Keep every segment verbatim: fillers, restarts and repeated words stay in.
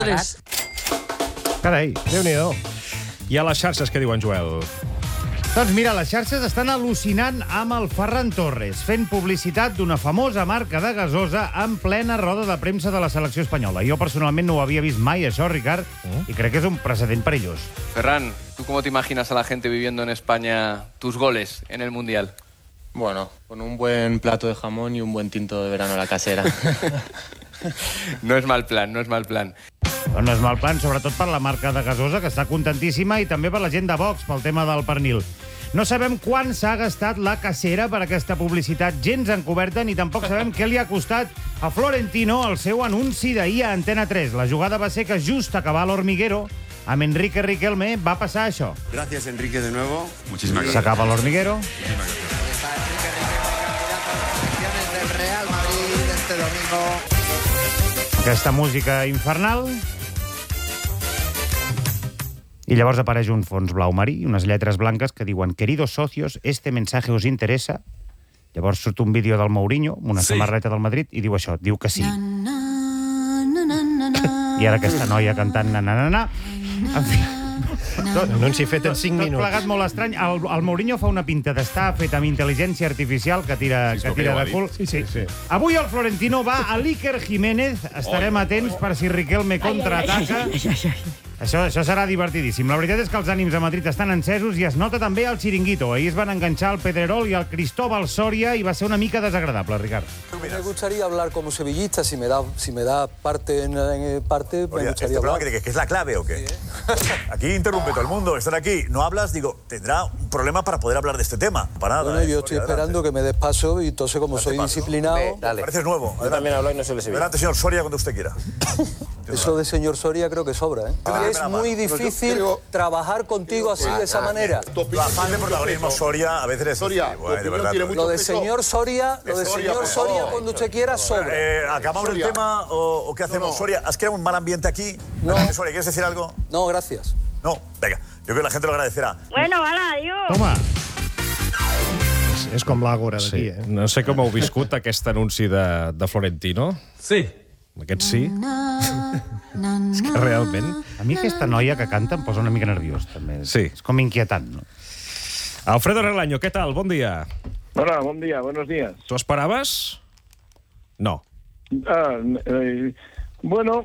Tres. Carai, Déu-n'hi-do. I a les xarxes, què diu en Joel? Doncs mira, les xarxes estan al·lucinant amb el Ferran Torres, fent publicitat d'una famosa marca de gasosa en plena roda de premsa de la selecció espanyola. Jo personalment no ho havia vist mai, això, Ricard, mm. i crec que és un precedent perillós. Ferran, ¿tú cómo te imaginas a la gente viviendo en España tus goles en el Mundial? Bueno, con un buen plato de jamón y un buen tinto de verano a la casera. No és mal plan, no és mal plan. Però no és mal plan, sobretot per la marca de gasosa, que està contentíssima, i també per la gent de Vox, pel tema del pernil. No sabem quan s'ha gastat la casera per aquesta publicitat gens encoberta, ni tampoc sabem què li ha costat a Florentino el seu anunci d'ahir a Antena tres. La jugada va ser que just acabar l'Hormiguero, amb Enrique Riquelme, va passar això. Gracias, Enrique, de nuevo. Muchísimas gracias. S'acaba l'Hormiguero. Muchísimas gracias. Está Enrique Riquelme, candidato a las elecciones del Real Madrid este domingo. Aquesta música infernal. I llavors apareix un fons blau marí i unes lletres blanques que diuen «Queridos socios, este mensaje os interesa». Llavors surt un vídeo del Mourinho, amb una sí. samarreta del Madrid, i diu això, diu que sí. Na, na, na, na, na, I ara aquesta noia cantant na, na, na, na. En fi... Tot, anunci fet en cinc minuts. Tot plegat molt estrany. El, el Mourinho fa una pinta d'estar fet amb intel·ligència artificial que tira, sí, que tira de cul. Sí, sí, sí. Avui el Florentino va a l'Iker Jiménez. Estarem oh, atents per si Riquelme contraataca. Això, això serà divertidíssim. La veritat és que els ànims a Madrid estan encesos i es nota també al Chiringuito. Ahir es van enganxar el Pedrerol i el Cristóbal Soria i va ser una mica desagradable, Ricard. Me gustaría hablar como sevillista, si me da, si me da parte en, en parte, me Oye, gustaría ¿este hablar. Que, que es la clave o qué? ¿Sí, eh? Aquí interrumpe todo el mundo, están aquí, no hablas, digo, tendrá un problema para poder hablar de este tema. Para nada. Bueno, eh, yo estoy Soria, esperando adelante. que me des paso y entonces como Date soy paso. disciplinado... Ve, dale. Pareces nuevo. Yo Adelante. también hablo y no soy de Sevilla. Adelante, señor Soria, cuando usted quiera. Eso de señor Soria creo que sobra, ¿eh? Ah, es muy difícil creo, trabajar contigo así, de esa ah, manera. Tu afán de protagonismo, Soria, a veces es... Soria, bueno, de tu verdad. tiene mucho Lo de peso. señor Soria, lo de Soria, señor por Soria favor. cuando usted quiera, sobra. Eh, ¿Acabamos Soria. el tema o, o qué hacemos? No, no. Soria, ¿has creado un mal ambiente aquí? No. Adelante, Soria, ¿quieres decir algo? No, gracias. No, venga, yo creo que la gente lo agradecerá. Bueno, hala, adiós. Toma. És, és com l'àgora d'aquí, sí. eh? No sé com heu viscut aquest anunci de, de Florentino. Sí. Aquest sí. És que realment... A mi aquesta noia que canta em posa una mica nerviós, també. Sí. És com inquietant, no? Alfredo Relaño, què tal? Bon dia. Hola, buen día, buenos días. ¿Tú esperaves? No. Ah, eh, bueno,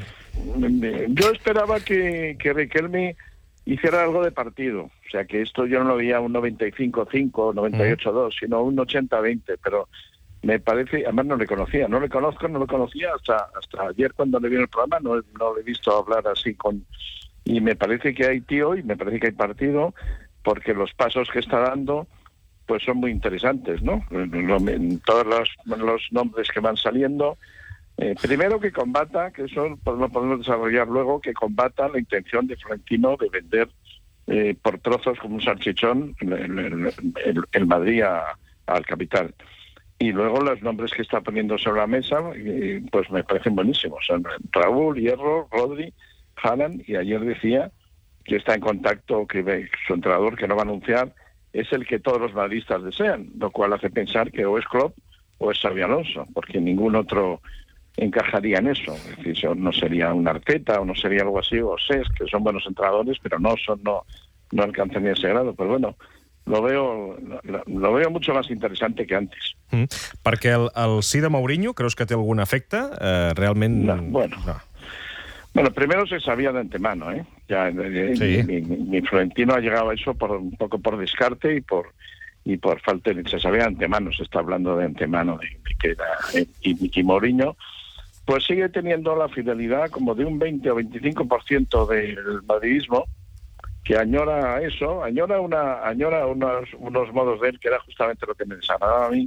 yo esperaba que, que Riquelme hiciera algo de partido. O sea, que esto yo no lo veía un noventa y cinco cinco, noventa y ocho dos, sino un ochenta veinte, pero me parece, además no le conocía, no le conozco, no lo conocía hasta hasta ayer cuando le vi en el programa, no, no le he visto hablar así con... Y me parece que hay tío y me parece que hay partido, porque los pasos que está dando pues son muy interesantes, ¿no? Todos los, los nombres que van saliendo. Eh, primero que combata, que eso lo podemos desarrollar luego, que combata la intención de Florentino de vender eh, por trozos como un salchichón el, el, el, el Madrid a, al capital. Y luego los nombres que está poniendo sobre la mesa, eh, pues me parecen buenísimos. Son Raúl, Hierro, Rodri, Haaland, y ayer decía que está en contacto, que su entrenador, que no va a anunciar, es el que todos los madridistas desean, lo cual hace pensar que o es Klopp o es Xabi Alonso, porque ningún otro encajaría en eso. Es decir, no sería un Arteta o no sería algo así, o Cesc, que son buenos entrenadores, pero no son no no alcanzan ese grado. Pero bueno, lo veo lo, lo veo mucho más interesante que antes. Mm. Perquè el, el sí de Mourinho, creus que té algun efecte? Eh, realment... No, bueno. No. Bueno, primero se sabía de antemano, ¿eh? Ya, sí. mi, mi, mi Florentino ha llegado a eso por un poco por descarte y por y por falta de... Se sabía de antemano, se está hablando de antemano de, de que era... Eh, y, y Mourinho, pues sigue teniendo la fidelidad como de un veinte o veinticinco por ciento del madridismo, que añora eso, añora una añora unos, unos modos de él, que era justamente lo que me desagradaba a mí,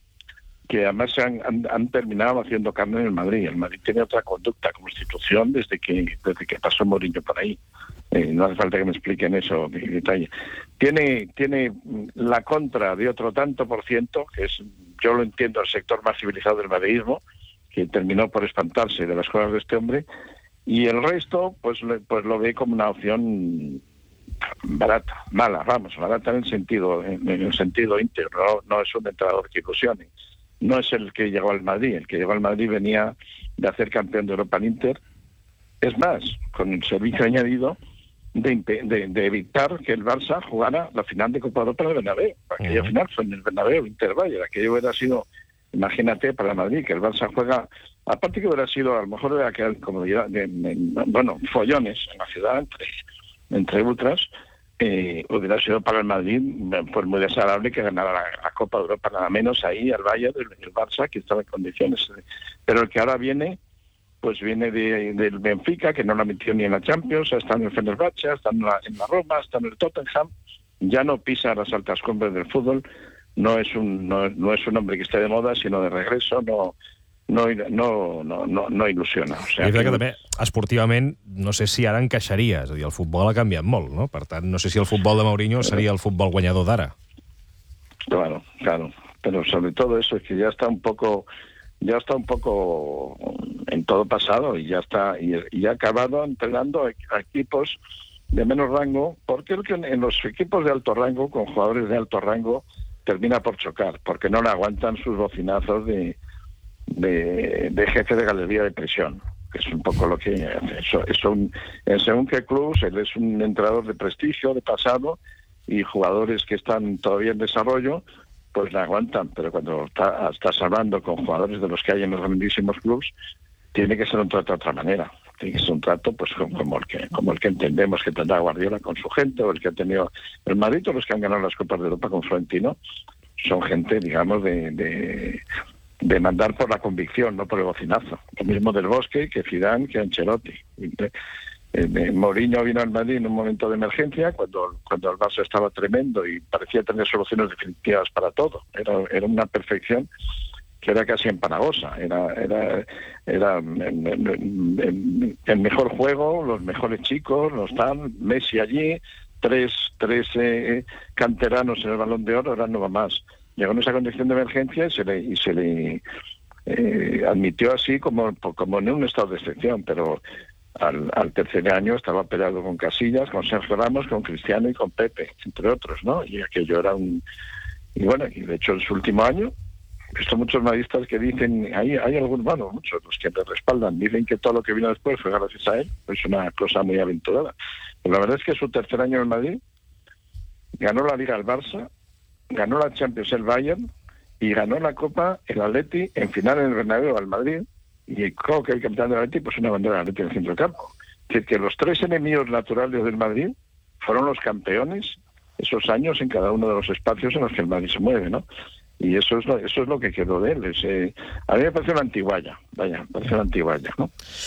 que además se han, han, han terminado haciendo carne en el Madrid. El Madrid tiene otra conducta como institución desde que desde que pasó Mourinho por ahí. Eh, no hace falta que me expliquen eso en detalle. Tiene tiene la contra de otro tanto por ciento, que es, yo lo entiendo, el sector más civilizado del madridismo, que terminó por espantarse de las cosas de este hombre, y el resto pues, pues lo ve como una opción barata, mala, vamos, barata en el sentido en el sentido íntegro, no, no es un entrenador que ilusione. No es el que llegó al Madrid. El que llegó al Madrid venía de hacer campeón de Europa al Inter, Es más, con el servicio añadido de, de, de evitar que el Barça jugara la final de Copa Europa en el Bernabéu. Aquella uh-huh. final fue en el Bernabéu, Inter-Bayern. Aquello hubiera sido, imagínate, para Madrid, que el Barça juega, aparte que hubiera sido, a lo mejor hubiera quedado como de, de, de, bueno, follones en la ciudad entre, entre ultras, eh, hubiera sido para el Madrid pues muy desagradable que ganara la, la Copa de Europa, nada menos ahí al Bayern, el, el Barça, que estaba en condiciones. Pero el que ahora viene, pues viene de, del Benfica, que no la metió ni en la Champions, está en el Fenerbahce, está en la, en la Roma, está en el Tottenham, ya no pisa las altas cumbres del fútbol, no es un no, no es un hombre que esté de moda, sino de regreso, no no no no no, no ilusiona. O sea, I que, que també, esportivament, no sé si ara encaixaria, és a dir, el futbol ha canviat molt, no? Per tant, no sé si el futbol de Mourinho seria el futbol guanyador d'ara. Claro, claro, pero sobre todo eso, es que ya está un poco... ya está un poco en todo pasado y ya está y, y ha acabado entrenando a equipos de menos rango, porque en los equipos de alto rango, con jugadores de alto rango, termina por chocar, porque no le aguantan sus bocinazos de, de, de jefe de galería de prisión, que es un poco lo que hace. Eso, es un, en según qué clubs, él es un entrenador de prestigio, de pasado, y jugadores que están todavía en desarrollo, pues la aguantan, pero cuando está, estás hablando con jugadores de los que hay en los grandísimos clubs, tiene que ser un trato de otra manera. Tiene que ser un trato pues como el que como el que entendemos que tendrá Guardiola con su gente, o el que ha tenido el Madrid, o los que han ganado las Copas de Europa con Florentino, son gente, digamos, de, de, de mandar por la convicción, no por el bocinazo. Lo mismo del Bosque, que Zidane, que Ancelotti. Eh, Mourinho vino al Madrid en un momento de emergencia, cuando, cuando el Barça estaba tremendo y parecía tener soluciones definitivas para todo. Era, era una perfección que era casi empalagosa. Era, era, era el, el mejor juego, los mejores chicos, los tal, Messi allí, tres, tres eh, canteranos en el Balón de Oro, ahora no va más. Llegó en esa condición de emergencia y se le, y se le eh, admitió así como, como en un estado de excepción, pero... Al, al tercer año estaba peleado con Casillas, con Sergio Ramos, con Cristiano y con Pepe, entre otros, ¿no? Y aquello era un... Y bueno, y de hecho en su último año, he visto muchos madridistas que dicen, hay, hay algunos, bueno, muchos, los que le respaldan, dicen que todo lo que vino después fue gracias a él, es una cosa muy aventurada. Pero la verdad es que su tercer año en el Madrid, ganó la Liga el Barça, ganó la Champions el Bayern, y ganó la Copa el Atleti en final en el Bernabéu al Madrid, y creo que el capitán del Atleti pues una bandera del Atleti en el centro del campo. Es decir, que los tres enemigos naturales del Madrid fueron los campeones esos años en cada uno de los espacios en los que el Madrid se mueve, ¿no? Y eso es lo, eso es lo que quedó de él. Es, eh, a mí me parece una antigualla, vaya, me parece una antigualla, ¿no?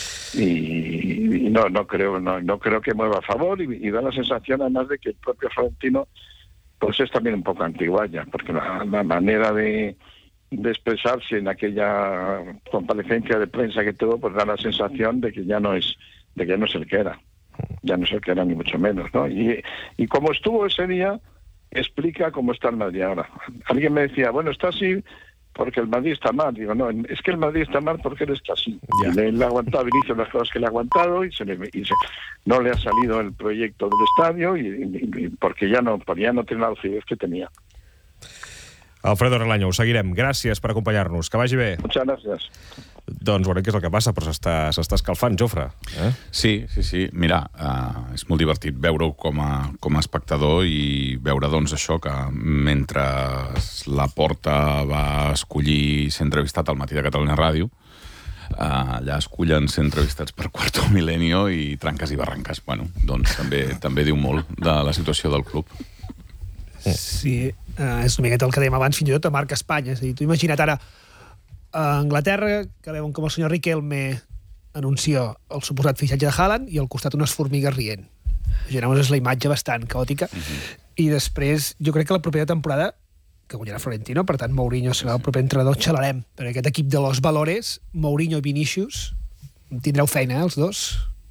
Y, y no, no creo, no, no creo que mueva a favor, y, y da la sensación además de que el propio Florentino pues es también un poco antigualla, porque la, la manera de de expresarse en aquella comparecencia de prensa que tuvo, pues da la sensación de que ya no es de que ya no es el que era, ya no es el que era ni mucho menos, ¿no? Y, y como estuvo ese día, explica cómo está el Madrid ahora. Alguien me decía, bueno, está así porque el Madrid está mal. Digo, no, es que el Madrid está mal porque él está así. Yeah. Le, le ha aguantado a Vinicius las cosas que le ha aguantado y, se le, y se, no le ha salido el proyecto del estadio y, y, y porque ya no, ya no tiene la lucidez que tenía. Alfredo Relaño, ho seguirem. Gràcies per acompanyar-nos. Que vagi bé. Muchas gracias. Doncs veurem què és el que passa, però s'està escalfant, Jofre. Eh? Sí, sí, sí. Mira, uh, és molt divertit veure-ho com a, com a espectador i veure, doncs, això, que mentre la Porta va escollir ser entrevistat al Matí de Catalunya Ràdio, uh, allà escollen ser entrevistats per Quarto Milenio i tranques i barranques. Bueno, doncs també, també diu molt de la situació del club. Sí, uh, és una miqueta el que dèiem abans, fins i tot a marca Espanya. És a dir, tu imagina't ara a Anglaterra, que veuen com el senyor Riquelme anuncia el suposat fitxatge de Haaland i al costat unes formigues rient. Imagineu-vos, és la imatge bastant caòtica. Uh-huh. I després, jo crec que la propera temporada, que guanyarà Florentino, per tant Mourinho serà el proper entrenador, xalarem. Perquè aquest equip de los Valores, Mourinho i Vinícius, tindreu feina, eh, els dos.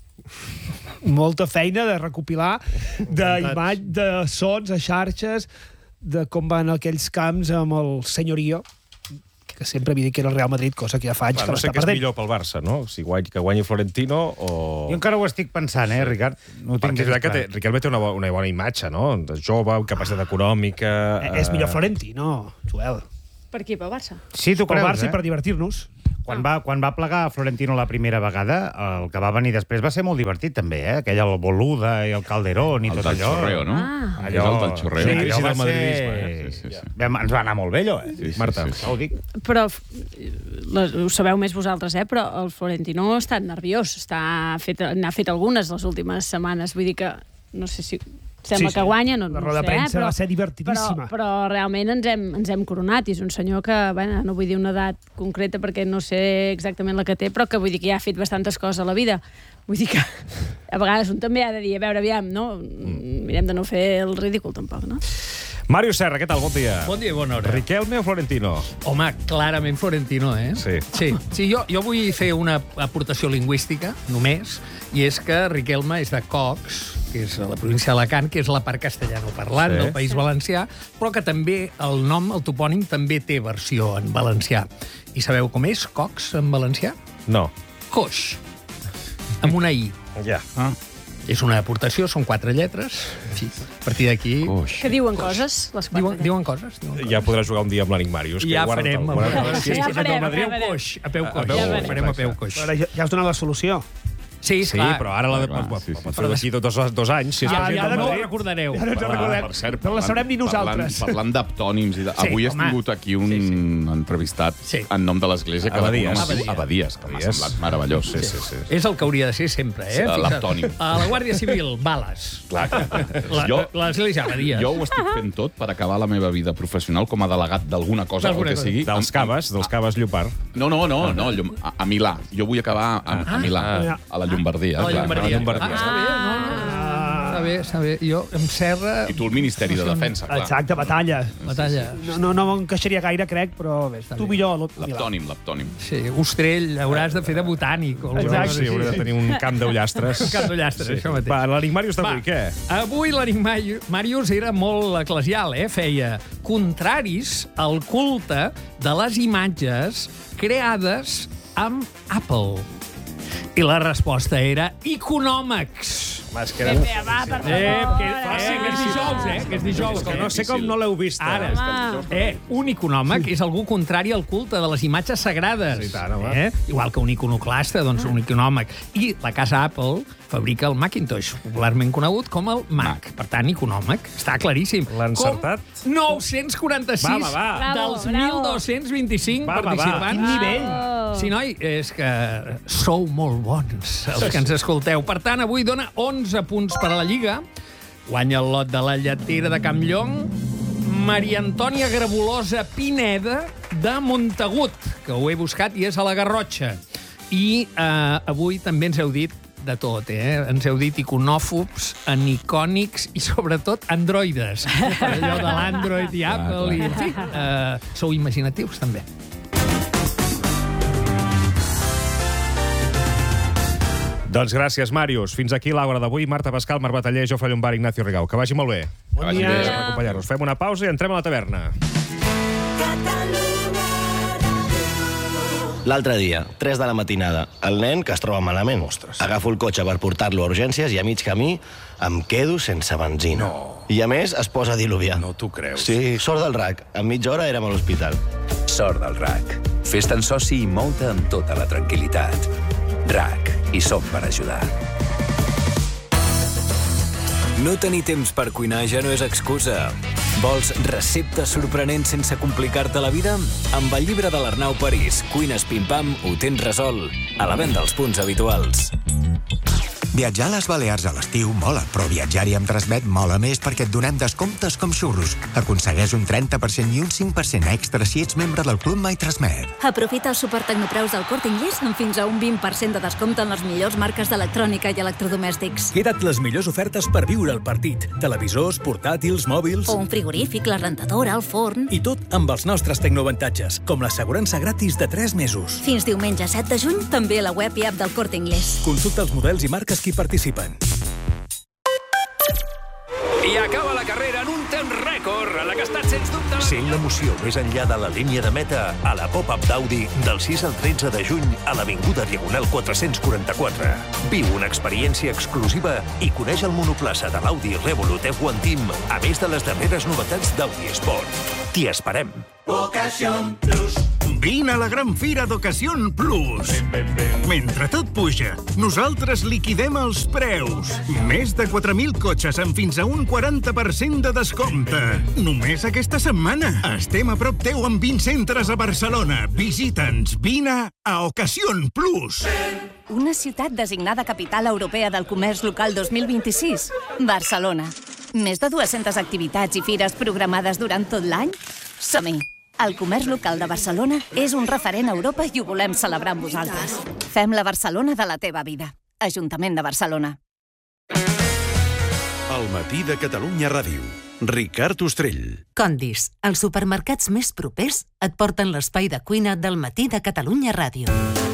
Molta feina de recopilar d'imatge, de sons, a xarxes, de com van aquells camps amb el senyorio, que sempre havia dit que era el Real Madrid, cosa que ja fa anys que no sé què és millor pel Barça, no? Si guany, que guanyi Florentino o... Jo encara ho estic pensant, eh, Ricard? No ho tinc Perquè és que té, Riquelme té una, bo, una bona imatge, no? De jove, capacitat econòmica... Eh, és millor Florentino, Joel. Per qui? Pel Barça? Sí, tu pel creus, Barça eh? i per divertir-nos. Quan va, quan va plegar Florentino la primera vegada, el que va venir després va ser molt divertit, també, eh? Aquell el Boluda i el Calderón i el tot del allò. Xorreo, no? Ah. Allò... És el del Xorreo. Sí, crisi allò va del madridisme, eh? ser... Sí, sí, sí. Ens va anar molt bé, allò, eh? Sí, sí, Marta, sí, sí. ho dic. Però les, ho sabeu més vosaltres, eh? Però el Florentino està nerviós, està fet, n'ha fet algunes les últimes setmanes, vull dir que no sé si... Sembla Sí, sí. que guanya, no, La no roda sé, de premsa eh? però, va ser divertidíssima. Però, però realment ens hem, ens hem coronat, i és un senyor que, bueno, no vull dir una edat concreta perquè no sé exactament la que té, però que vull dir que ja ha fet bastantes coses a la vida. Vull dir que a vegades un també ha de dir, a veure, aviam, no? Mirem de no fer el ridícul, tampoc, no? Màrius Serra, què tal? Bon dia. Bon dia i bona hora. Riquelme o Florentino? Home, clarament Florentino, eh? Sí. Sí, sí jo, jo vull fer una aportació lingüística, només, i és que Riquelme és de Cox, que és a la província d'Alacant, que és la part castellanoparlant Sí. del País Valencià, però que també el nom, el topònim, també té versió en valencià. I sabeu com és Cox en valencià? No. Coix, amb una I. Ja. Ah. És una aportació, són quatre lletres. Sí. A partir d'aquí... Que diuen coses, les quatre. Diuen, diuen coses. Diuen coses. Ja podràs jugar un dia amb l'Enric Màrius. que Ja guarda farem. tal, guarda tal. Sí, Ja sí, farem, a Madrid, ja farem. coix, a peu coix. peu Ja coix, farem a peu coix. Ara ja, ja has donat la solució. Sí, Sí, clar. però ara la de, Clar, pot, sí, sí. pot fer d'aquí dos, dos anys. Si és Ja, president ja del no ho Madrid. recordareu. Ja no ens ho recordem. Per cert, No la sabrem ni nosaltres. Parlant, parlant d'aptònims, i de... Sí, avui has home. tingut aquí un Sí, entrevistat Sí. en nom de l'Església que Abadies. la coneix, Abadies, que m'ha Abadies. semblat meravellós. Sí, sí, sí. És el que hauria de ser sempre, eh? Sí, Fixa't. l'aptònim. A la Guàrdia Civil, bales. Clar, clar. La- Jo, L'Església Abadies. jo ho estic fent tot per acabar la meva vida professional com a delegat d'alguna cosa, o D'alguna que cosa. sigui. Dels caves, dels caves Llopart. No, no, no, no llum- a, a Milà. Jo vull acabar a, a Milà, Ah. a la Llombardia. A la clar. Llombardia. a la Llombardia. Ah, està bé, no, no. Està bé, està bé. Jo, em serra... I tu el Ministeri de Defensa, clar. Exacte, batalla. Batalla. No, no, no m'encaixaria gaire, crec, però bé, tu millor. lo- Milà. L'aptònim, l'aptònim. Sí, Ostrell, hauràs de fer de botànic. O alguna Exacte, cosa Sí, així. hauria de tenir un camp d'ullastres. Un camp d'ullastres, això mateix. Va, l'Enric Màrius d'avui, Va, què? Avui l'Enric Màrius- Màrius era molt eclesial, eh? Feia contraris al culte de les imatges creades amb Apple. I la resposta era Iconòmex. És que Bé, bé, va, per favor. Eh, que, eh, que és dijous, eh? Que és dijous. que no sé com no l'heu vist. Ara, Home. eh, un iconòmec és algú contrari al culte de les imatges sagrades. Sí, tant, home. eh? Igual que un iconoclasta, doncs un iconòmec. I la casa Apple fabrica el Macintosh, popularment conegut com el Mac. Per tant, iconòmec. Està claríssim. L'ha encertat? Com nou-cents quaranta-sis Va, va, va. Bravo, dels bravo. mil dos-cents vint-i-cinc Va, va, va. participants. Quin nivell. Oh. Sí, noi, és que sou molt bons, els que ens escolteu. Per tant, avui dona onze punts per a la Lliga. Guanya el lot de la lletera de Campllong. Maria Antònia Grabolosa Pineda de Montagut, que ho he buscat i és a la Garrotxa. I eh, avui també ens heu dit de tot, eh? Ens heu dit iconòfobs, anicònics i, sobretot, androides. Allò de l'Android i Apple. I, en fi, eh, sou imaginatius, també. Doncs gràcies, Màrius. Fins aquí l'hora d'avui. Marta Pascal, Marc Bataller, Jofre Llombard, Ignacio Rigau. Que vagi molt bé. Bon dia. Gràcies per acompanyar-nos. Fem una pausa i entrem a la taverna. L'altre dia, tres de la matinada, el nen que es troba malament. Ostres. Agafo el cotxe per portar-lo a urgències i a mig camí em quedo sense benzina. No. I a més es posa a diluviar. No t'ho creus. Sí, sort del R A C. En mitja hora érem a l'hospital. Sort del R A C. Fes-te'n soci i mou-te amb tota la tranquil·litat. R A C. I som per ajudar. No tenir temps per cuinar ja no és excusa. Vols receptes sorprenents sense complicar-te la vida? Amb el llibre de l'Arnau París, Cuines Pim-Pam, ho tens resolt. A la venda als punts habituals. Viatjar a les Balears a l'estiu mola, però viatjar-hi amb Transmet mola més perquè et donem descomptes com xurros. Aconsegueix un trenta per cent i un cinc per cent extra si ets membre del Club My Transmet. Aprofita els supertecnopreus del Corte Inglés amb fins a un vint per cent de descompte en les millors marques d'electrònica i electrodomèstics. Queda't les millors ofertes per viure el partit. Televisors, portàtils, mòbils... O un frigorífic, la rentadora, el forn... I tot amb els nostres tecnoavantatges, com l'assegurança gratis de tres mesos. Fins diumenge set de juny, també a la web i app del Corte Inglés. Consulta els models i marques que hi participen. I acaba la carrera en un temps rècord, a la que ha estat sens dubte... Sent l'emoció més enllà de la línia de meta a la pop-up d'Audi del sis al tretze de juny a l'Avinguda Diagonal quatre-cents quaranta-quatre. Viu una experiència exclusiva i coneix el monoplaça de l'Audi Revolut F un Team, a més de les darreres novetats d'Audi Sport. T'hi esperem. Ocasión Plus. Vine a la gran fira d'Ocasión Plus. Mentre tot puja, nosaltres liquidem els preus. Més de quatre mil cotxes amb fins a un quaranta per cent de descompte. Només aquesta setmana. Estem a prop teu amb vint centres a Barcelona. Visita'ns. Vine a Ocasión Plus. Una ciutat designada Capital Europea del Comerç Local dos mil vint-i-sis. Barcelona. Més de dues-centes activitats i fires programades durant tot l'any? Som-hi! El comerç local de Barcelona és un referent a Europa i ho volem celebrar amb vosaltres. Fem la Barcelona de la teva vida. Ajuntament de Barcelona. El matí de Catalunya Ràdio. Ricard Ostrell. Condis, els supermercats més propers et porten l'espai de cuina del matí de Catalunya Ràdio.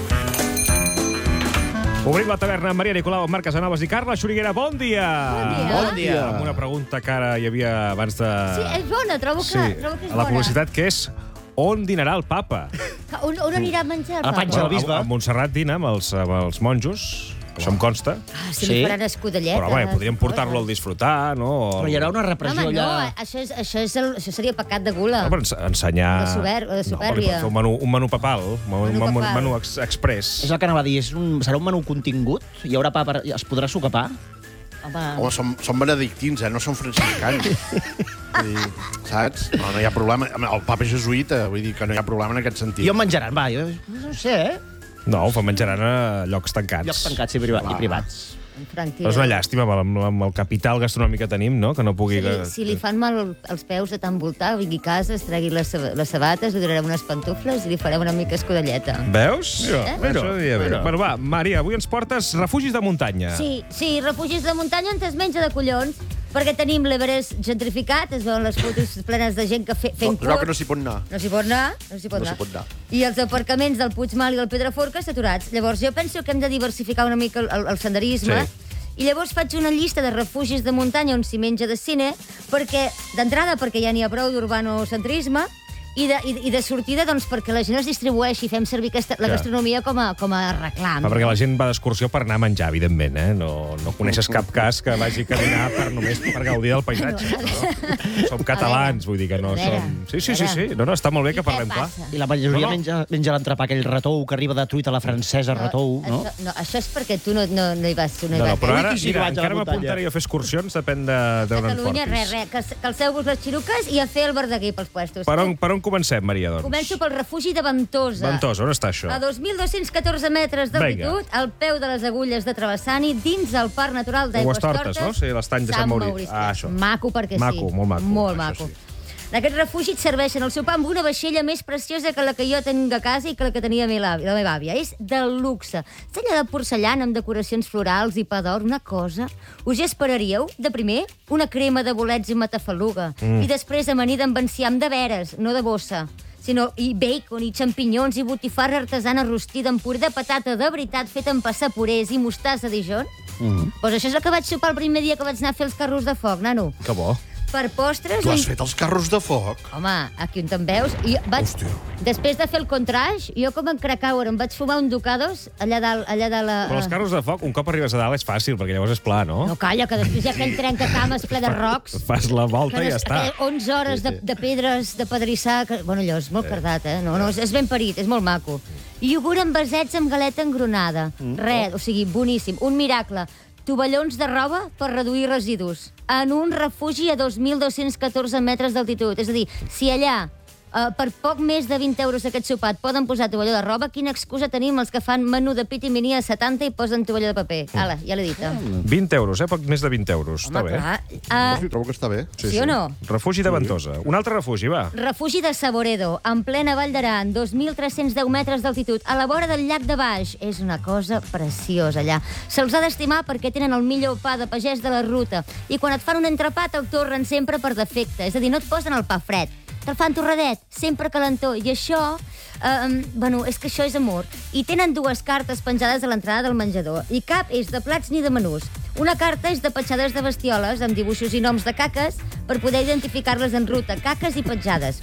Obrim la taverna amb Maria Nicolau, amb Marc Casanovas i Carla Xuriguera. Bon dia! Bon dia. Bon dia. Amb una pregunta que ara hi havia abans de... Sí, és bona, trobo que, Sí, trobo que és a la bona. publicitat, que és on dinarà el papa. On, on anirà a menjar? A papa? A Montserrat dina amb els, amb els monjos, això em consta. Ah, si li faran escudelletes. Però, bé, podríem portar-lo al disfrutar, no? Però hi haurà una repressió Home, no, això, és, això, és el, això seria pecat de gula. No, però ens- ensenyar... De sober- de No, supèrbia. li pot fer un menú, un menú papal, un menú, Menú menú, papal. menú ex express. És el que anava a dir, és un, serà un menú contingut? Hi haurà pa per, es podrà sucar pa? Home, Home, som, som benedictins, eh? No som franciscans. Vull dir, saps? No, no hi ha problema. El papa és jesuïta, vull dir que no hi ha problema en aquest sentit. I on menjaran? Va, jo no sé, eh? No, ho fan menjaran a llocs tancats. Llocs tancats i, priva i privats. en Frank Però és una llàstima amb el, amb el capital gastronòmic que tenim, no? Que no pugui... Si, si li fan mal els peus de tant voltar, vingui a casa, es tregui les, sab- les sabates, li donarem unes pantufles i li farem una mica escudelleta. Veus? Eh? Això diria bé. Mira. Bueno, va, Maria, avui ens portes refugis de muntanya. Sí, sí, refugis de muntanya on es menja de collons, perquè tenim l'Everest gentrificat, es veuen les fotos plenes de gent que fe, fent No, curt. que no s'hi pot anar. No s'hi pot anar, no s'hi pot No anar. s'hi pot anar. I els aparcaments del Puigmal i del Pedraforca saturats. Llavors, jo penso que hem de diversificar una mica el, el, el senderisme. Sí. I llavors faig una llista de refugis de muntanya on s'hi menja de cine, perquè, d'entrada, perquè ja n'hi ha prou d'urbanocentrisme, i de, i, i de sortida, doncs, perquè la gent es distribueixi i fem servir aquesta, la Clar. gastronomia com a, com a reclam. Va, perquè la gent va d'excursió per anar a menjar, evidentment, eh? No, no coneixes cap cas que vagi a caminar per només per gaudir del paisatge. No? Som catalans, vull dir que no A veure, som... Sí, sí, sí, sí. No, no, està molt bé que parlem clar. I la majoria No, no. menja, menja l'entrepà, aquell retou que arriba de truita a la francesa, retou, no? Això, no, això és perquè tu no, no, no hi vas. Tu no, No, hi no, vas. però ara, mira, encara m'apuntaré a fer excursions, depèn de- d'on en Catalunya, portis. res, res. Cal- Calceu-vos les xiruques i a fer el verdeguer pels puestos. Per on, per on comencem, Maria, doncs? Començo pel refugi de Ventosa. Ventosa, on està això? A dos mil dos-cents catorze metres d'altitud, al peu de les agulles de Travessani, dins el Parc Natural d'Aigües Aigüestortes, Tortes. no? Sí, l'estany de Sant Maurici. Ah, això. Maco perquè Maco, sí. molt maco, Molt això maco. En aquest refugi et serveixen el sopar amb una vaixella més preciosa que la que jo tinc a casa i que la que tenia la meva àvia. La meva àvia. És de luxe. És allà de porcellana amb decoracions florals i pa d'or, una cosa. Us hi esperaríeu, de primer, una crema de bolets i matafaluga. Mm. I després amanida amb enciam de veres, no de bossa, sinó i bacon, i xampinyons, i botifarra artesana rostida amb puré de patata de veritat feta amb passapurés i mostassa Dijon. Mm. Doncs això és el que vaig sopar el primer dia que vaig anar a fer els carros de foc, nano. Que bo. Per postres... Tu has un- fet els carros de foc? Home, aquí on te'n veus. I vaig... Després de fer el contraix, jo com en Krakauer em vaig fumar un Ducados allà dalt, allà de la... Però els carros de foc, un cop arribes a dalt és fàcil, perquè llavors és pla, no? No, calla, que després hi ha aquell trencacames ple de rocs. Fas la volta Que i ja des- està. aquelles onze hores de, de pedres, de pedrissar... Que... Bueno, allò és molt cardat, eh? No, no, és, és ben parit, és molt maco. I iogurt amb besets amb galeta engronada. Mm. Res, o sigui, boníssim. Un miracle. Tovallons de roba per reduir residus. En un refugi a dos mil dos-cents catorze metres d'altitud. És a dir, si allà... Uh, per poc més de vint euros aquest sopar et poden posar tovalló de roba, quina excusa tenim els que fan menú de pit i mini a setanta i posen tovalló de paper. Ala, ja l'he dit. vint euros, eh? Poc més de vint euros. Està bé. clar. Ah, Sí, trobo que està bé. Sí o no? Refugi de Ventosa. Un altre refugi, va. Refugi de Saboredo, en plena Vall d'Aran, dos mil tres-cents deu metres d'altitud, a la vora del llac de Baix. És una cosa preciosa, allà. Se'ls ha d'estimar perquè tenen el millor pa de pagès de la ruta. I quan et fan un entrepà, te'l torren sempre per defecte. És a dir, no et posen el pa fred. Te'l fan torradet, sempre calentó. I això, eh, bueno, és que això és amor. I tenen dues cartes penjades a l'entrada del menjador. I cap és de plats ni de menús. Una carta és de petjades de bestioles, amb dibuixos i noms de caques, per poder identificar-les en ruta. Caques i petjades.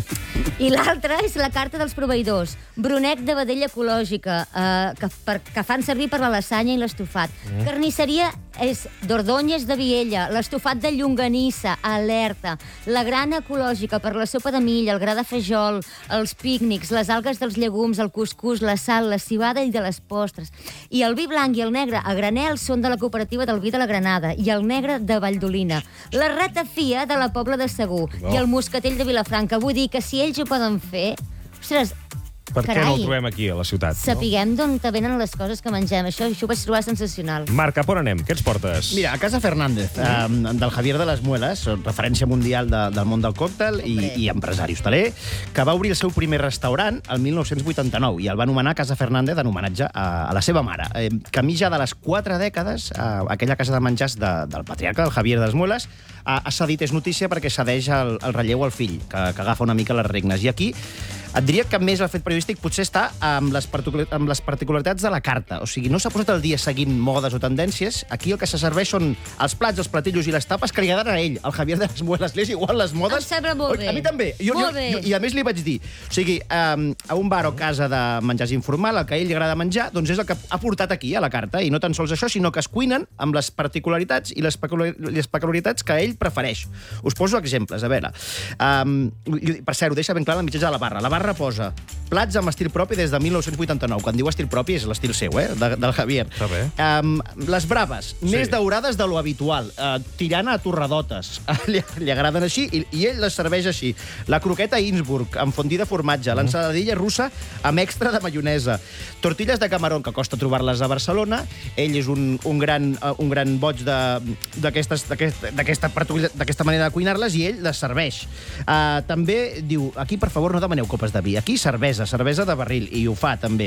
I l'altra és la carta dels proveïdors. Brunet de vedella ecològica, eh, que, per, que fan servir per la lasanya i l'estofat. Mm. Carnisseria és d'Ordóñez de Viella, l'estofat de llonganissa, alerta, la grana ecològica per la sopa de milla, el gra de fajol, els pícnics, les algues dels llegums, el cuscús, la sal, la cibada i de les postres. I el vi blanc i el negre a granel són de la cooperativa del vi de la Granada i el negre de Valldolina. La ratafia de la Pobla de Segur Oh. i el moscatell de Vilafranca. Vull dir que si ells ho poden fer... Ostres, Per què no el trobem aquí, a la ciutat? No? sapiguem d'on te venen les coses que mengem. Això, això ho vaig trobar sensacional. Marc, cap on anem? Què ens portes? Mira, a Casa Fernández, eh, del Javier de les Muelas, referència mundial de, del món del còctel i, i empresari hostaler, que va obrir el seu primer restaurant el mil nou-cents vuitanta-nou i el va anomenar Casa Fernández en homenatge a, a la seva mare. Eh, camí ja de les quatre dècades, eh, aquella casa de menjars de, del patriarca, el Javier de les Muelas, ha, ha cedit, és notícia, perquè cedeix el, el relleu al fill, que, que agafa una mica les regnes. I aquí et diria que més el fet periodístic potser està amb les, amb les particularitats de la carta. O sigui, no s'ha posat el dia seguint modes o tendències. Aquí el que se serveix són els plats, els platillos i les tapes que li agraden a ell, al Javier de les Muelas. Li és igual les modes. Em sembla molt bé. A mi també. Jo, Molt jo, bé. jo, I a més li vaig dir, o sigui, um, a un bar o casa de menjars informal, el que a ell li agrada menjar, doncs és el que ha portat aquí, a la carta. I no tan sols això, sinó que es cuinen amb les particularitats i les, peculiar, les peculiaritats que ell prefereix. Us poso exemples, a veure. Um, per cert, ho deixa ben clar la mitjà de la barra. La barra posa plats amb estil propi des de mil nou-cents vuitanta-nou. Quan diu estil propi és l'estil seu, eh? De, del Javier. Està bé. Um, les braves, Sí. més daurades de lo habitual, uh, tirant a torradotes. li, li agraden així i, i ell les serveix així. La croqueta Innsbruck, amb fondí de formatge. Mm. L'ensaladilla russa amb extra de maionesa. Tortilles de camarón, que costa trobar-les a Barcelona. Ell és un, un, gran, uh, un gran boig d'aquesta manera de cuinar-les i ell les serveix. Uh, també diu, aquí, per favor, no demaneu copes de vi. Aquí, cervesa, cervesa de barril, i ho fa, també.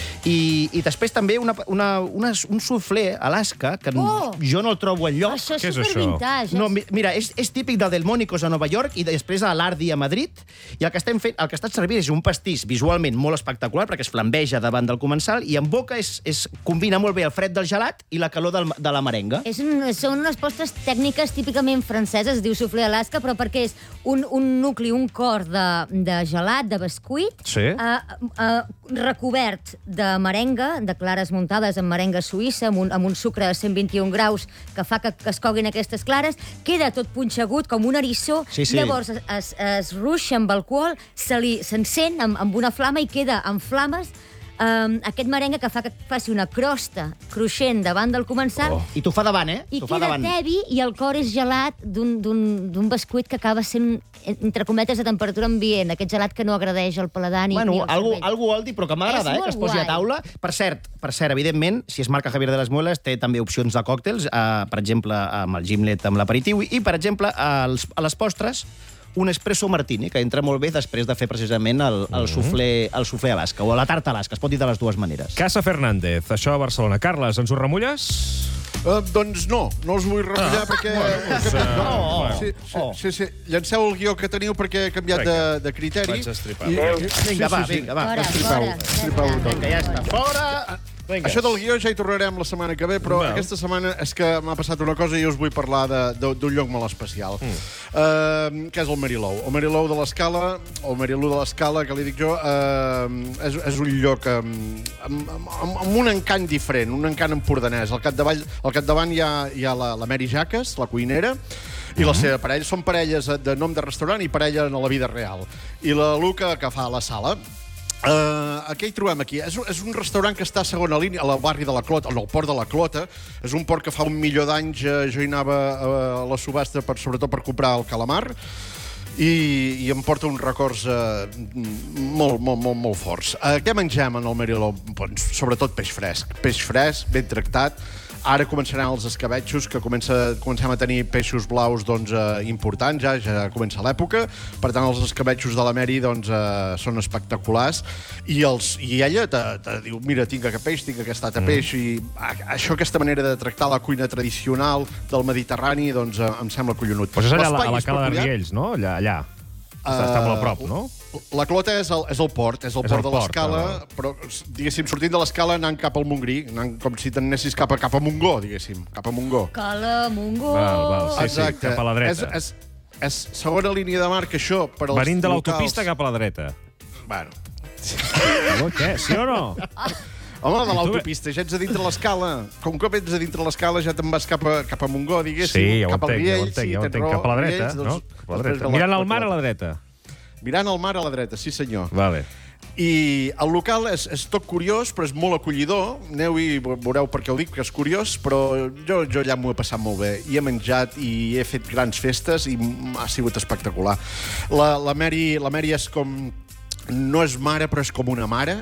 I, i després també una, una, una, un soufflé Alaska, que Oh! jo no el trobo enlloc. Això és Què és supervintage, això? No, mi- mira, és, és típic del Delmónicos a Nova York i després a l'Ardi a Madrid, i el que estem fent, el que està servint és un pastís visualment molt espectacular, perquè es flambeja davant del comensal, i en boca és, és, combina molt bé el fred del gelat i la calor del, de la merenga. És un, són unes postres tècniques típicament franceses, es diu soufflé Alaska, però perquè és un, un nucli, un cor de, de gelat, de bescuit, Sí. eh, eh, recobert de merenga, de clares muntades amb merenga suïssa, amb un, amb un sucre a cent vint-i-un graus que fa que, que es coguin aquestes clares, queda tot punxegut com un eriçó, Sí, sí. llavors es, es, es ruixa amb alcohol, se li s'encén amb, amb una flama i queda en flames um, aquest merengue que fa que faci una crosta cruixent davant del comensal. Oh. I t'ho fa davant, eh? I T'ho fa queda davant. tebi i el cor és gelat d'un- d'un d'un bescuit que acaba sent, entre cometes, de temperatura ambient, aquest gelat que no agradeix al paladar ni, Bueno, ni al algú, cervell. algú oldi, però que m'agrada, És eh, que es molt posi a guai. taula. Per cert, per cert, evidentment, si es marca Javier de les Muelas, té també opcions de còctels, eh, per exemple, amb el gimlet, amb l'aperitiu, i, per exemple, als, a les postres, un espresso martini, que entra molt bé després de fer precisament el, el, soufflé, el soufflé Alaska, o la tarta Alaska, es pot dir de les dues maneres. Casa Fernández, això a Barcelona. Carles, ens ho remulles? Uh, doncs no, no us vull remullar Ah, perquè... bueno, doncs, perquè- uh, no, bueno. sí, sí, sí, sí. Llanceu el guió que teniu perquè he canviat de, de criteri. Vaig estripar. Vinga, va, vinga, va. Fora, Estripau, fora. estripau tot. Vinga, ja està. Fora! Vinga. Això del guió ja hi tornarem la setmana que ve, però Val. aquesta setmana és que m'ha passat una cosa i us vull parlar de- de- d'un lloc molt especial, mm. uh, que és el Marilou. El Marilou de l'Escala, o Marilou de l'Escala, que li dic jo, uh, és, és un lloc amb, amb, amb, amb un encant diferent, un encant empordanès. Al capdavall, al capdavant hi ha, hi ha la, la Mary Jaques, la cuinera, i la seva parella. Són parelles de nom de restaurant i parella en la vida real. I la Luca, que fa la sala. Uh, què hi trobem aquí? És, un- és un restaurant que està a segona línia, al barri de la Clota, al port de la Clota. És un port que fa un milió d'anys uh, jo hi anava uh, a la subhasta, per, sobretot per comprar el calamar, i, i em porta uns records uh, molt, molt, molt, molt forts. Uh, què mengem en el Marilou? Doncs, sobretot peix fresc. Peix fresc, ben tractat. Ara començaran els escabetxos, que comença, comencem a tenir peixos blaus doncs, eh, importants, ja, ja comença l'època. Per tant, els escabetxos de la Mary doncs, eh, són espectaculars. I, els, i ella te, te diu, mira, tinc aquest peix, tinc aquest altre mm. peix. I a, això, aquesta manera de tractar la cuina tradicional del Mediterrani, doncs, eh, em sembla collonut. Pues és allà a la, a la L'espai és Cala de peculiar. Riells, no? Allà, allà. Està, està molt a prop, no? La Clota és el, és el port, és el És port el de port, l'Escala, ah. però, diguéssim, sortint de l'Escala anant cap al Montgrí, anant com si t'anessis cap a, cap a Montgó, diguéssim, cap a Montgó. Cala, Mongó... Val, val, sí, Exacte. sí, cap a la dreta. És, és, és segona línia de mar, que això per als Venint de locals- l'autopista cap a la dreta. Bueno. Aló, què? Sí o no? Home, de l'autopista, ja ets a dintre l'escala. Com que ets a dintre l'escala ja te'n vas cap a, cap a Montgó, diguéssim. Sí, ja ho cap al entenc, ja ho Riells, entenc, sí, ja ho tens entenc. raó, Cap a la dreta, Riells, no? doncs, Cap a la després dreta. de Mirant les al mar quatre. a la dreta. Mirant al mar a la dreta, sí senyor. Vale. I el local és, és tot curiós, però és molt acollidor. Aneu i veureu per què ho dic, que és curiós, però jo, jo allà m'ho he passat molt bé. I he menjat i he fet grans festes i ha sigut espectacular. La, la, Mary, la Mary és com... No és mare, però és com una mare.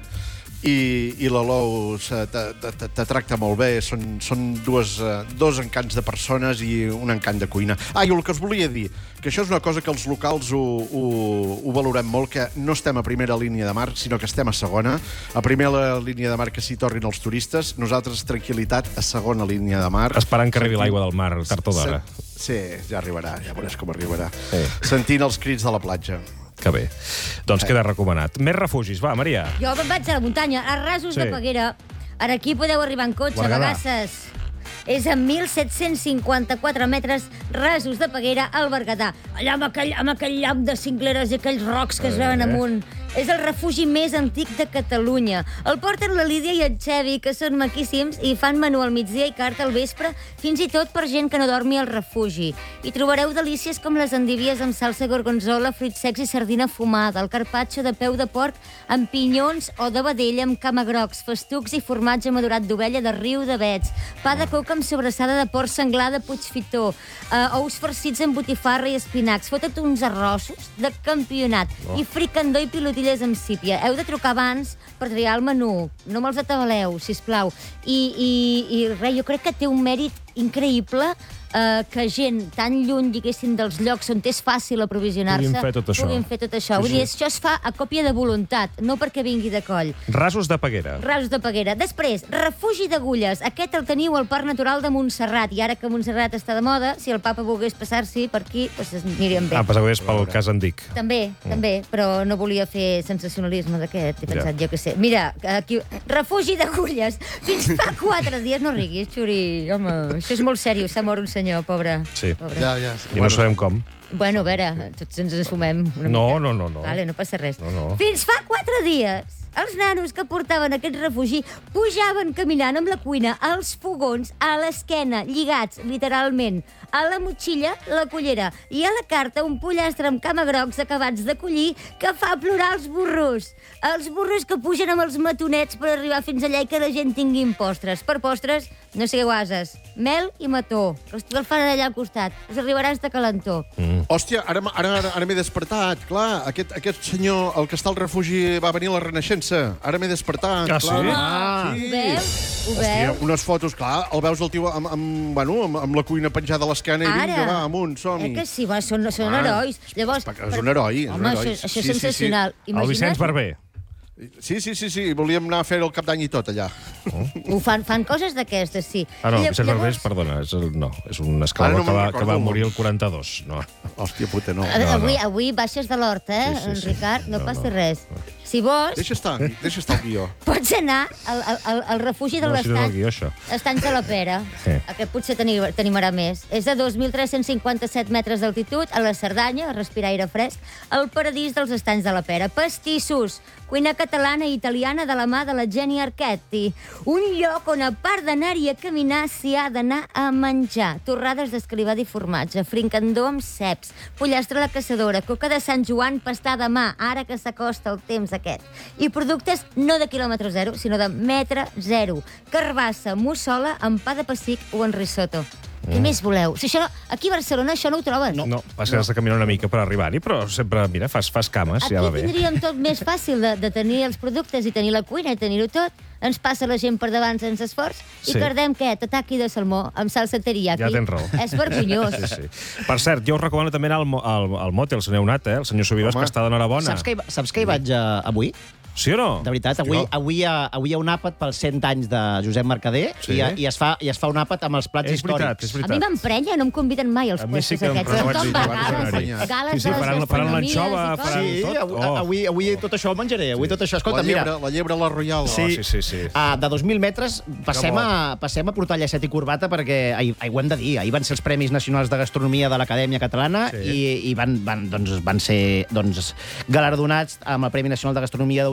I, i la Lou te, te, te, te tracta molt bé. Són, són dues, uh, dos encants de persones i un encant de cuina. Ah, i el que us volia dir, que això és una cosa que els locals ho, ho, ho valorem molt, que no estem a primera línia de mar, sinó que estem a segona. A primera línia de mar que s'hi tornin els turistes, nosaltres tranquil·litat a segona línia de mar. Esperant que arribi l'aigua del mar tard o d'hora. Sí, ja arribarà, ja veuràs com arribarà. Sí. Sentint els crits de la platja. Que bé. Doncs queda recomanat. Més refugis, va, Maria. Jo me'n vaig a la muntanya, a Rasos Sí. de Peguera. Ara aquí podeu arribar en cotxe, a Berguedà. Bagasses. És a mil set-cents cinquanta-quatre metres, Rasos de Peguera, al Berguedà. Allà amb aquell, amb aquell llac de cingleres i aquells rocs que es veuen Eh. amunt. És el refugi més antic de Catalunya. El porten la Lídia i el Xevi, que són maquíssims, i fan menú al migdia i carta al vespre, fins i tot per gent que no dormi al refugi. Hi trobareu delícies com les endivies amb salsa gorgonzola, fruits secs i sardina fumada, el carpaccio de peu de porc amb pinyons o de vedella amb camagrocs, festucs i formatge madurat d'ovella de Riu de Vets, pa de coca amb sobrassada de porc senglar de Puigfitó, eh, ous farcits amb botifarra i espinacs, fotut uns arrossos de campionat, Oh. i fricandó i pilotilles amb sípia. Heu de trucar abans per triar el menú. No me'ls atabaleu, sisplau. I, i, i res, jo crec que té un mèrit increïble eh, que gent tan lluny, diguéssim, dels llocs on és fàcil aprovisionar-se Puguin fer tot això. puguin fer tot això. Sí, Vull dir, sí. això es fa a còpia de voluntat, no perquè vingui de coll. Rasos de Peguera. Rasos de Peguera. Després, refugi d'agulles. Aquest el teniu al Parc Natural de Montserrat. I ara que Montserrat està de moda, si el papa volgués passar-s'hi per aquí, doncs es aniríem bé. Ah, pensava que és pel cas Andic. També, Mm. també, però no volia fer sensacionalisme d'aquest. He pensat, Ja. jo què sé. Mira, aquí, refugi d'agulles. Fins fa quatre dies, no riguis, Xuri. Home, això és molt seriós, s'ha mort un senyor, pobre. Sí. Pobre. Ja, ja. I no sabem com. Bueno, a veure, tots ens assumem una No, mica. no, no, no. Vale, no passa res. No, no. Fins fa quatre dies, els nanos que portaven aquest refugi pujaven caminant amb la cuina als fogons, a l'esquena, lligats, literalment, a la motxilla, la cullera, i a la carta un pollastre amb camagrocs acabats de collir que fa plorar els burros. Els burros que pugen amb els matonets per arribar fins allà i que la gent tingui postres. Per postres, no sigueu ases, mel i mató. Hosti, el fan allà al costat. Us arribaràs de calentó. Mm. Hòstia, ara, m- ara, ara, ara m'he despertat, clar. Aquest, aquest senyor, el que està al refugi, va venir a la Renaixença. Ara m'he despertat, Ah, clar. sí? Ah, Ho veus? Ho Hòstia, veus? unes fotos, clar, el veus el tio amb, amb, bueno, amb, amb la cuina penjada a l'esquena i vinga, va, amunt, som-hi. Eh que sí, va, són, són Ah, herois. Llavors, és un heroi, és un Home, heroi. això, això és Sí, sí, sí. sensacional. El Imagina't- Vicenç Barber. Sí, sí, sí, sí, volíem anar a fer el cap d'any i tot allà. Ho fan, fan coses d'aquestes, sí. Ah, no, I lla- Vicenç Barber, és, perdona, és el, no, és un esclavo Ara no que, me'n va, recordo que va el nom. morir el quaranta-dos. No. Hòstia puta, no. A- no, avui, no. avui baixes de l'hort, eh, Sí, sí, en sí. Ricard? No, No, passa no. res. Si vols, Deixa estar, deixa estar el guió. pots anar al, al, al, al refugi de No, si no és el l'estany. guió, això. Estanys de la Pera. Sí. Aquest potser t'ani- t'animarà més. És de dos mil tres-cents cinquanta-set metres d'altitud, a la Cerdanya, a respirar aire fresc, el paradís dels estanys de la Pera. Pastissos, cuina catalana i italiana de la mà de la Jenny Arquetti. Un lloc on, a part d'anar-hi a caminar, s'hi ha d'anar a menjar. Torrades d'escrivat i formatge, frincandó amb ceps, pollastre a la caçadora, coca de Sant Joan, pastar de mà, ara que s'acosta el temps aquest. I productes no de quilòmetre zero, sinó de metre zero. Carbassa, mussola, amb pa de pessic o en risotto. Què més voleu? Si això no, aquí a Barcelona això no ho trobes. No, no vas que has de caminar una mica per arribar-hi, però sempre, mira, fas, fas cames, Aquí ja va bé. tindríem tot més fàcil de, de tenir els productes i tenir la cuina i tenir-ho tot. Ens passa la gent per davant sense esforç i Sí. cardem, què? Tataki de salmó amb salsa teriyaki. Ja tens raó. És vergonyós. Sí, sí. Per cert, jo us recomano també anar al, mo- al, al motel, se n'heu anat, eh? El senyor Subirós, que està d'enhorabona. Saps que, hi, va- saps que hi vaig uh, avui? Sí o no? De veritat, avui, Hòstia. avui, hi ha, avui hi ha un àpat pels cent anys de Josep Mercader Sí. i, i, es fa, i es fa un àpat amb els plats És veritat, històrics. és A veritat. mi m'emprenya, no em conviden mai als A mi puestos sí que em- aquests. però no vaig Tothom dir, va jo vaig a anar-hi. gales, gales Sí, sí, de les faran- faran gastronomies l'anxova, i coses. faran- Sí, tot. avui, Oh. avui, avui tot això ho menjaré. Avui tot això. Escolta, la, llebre, mira, la llebre a la Royal. Sí. Oh, sí, sí, sí. Uh, de dos mil metres passem Que bo. a, passem a portar llacet i corbata perquè, ai, ai, ho hem de dir, ahir van ser els Premis Nacionals de Gastronomia de l'Acadèmia Catalana Sí. i, i van, van, doncs, van ser doncs, galardonats amb el Premi Nacional de Gastronomia d'Autor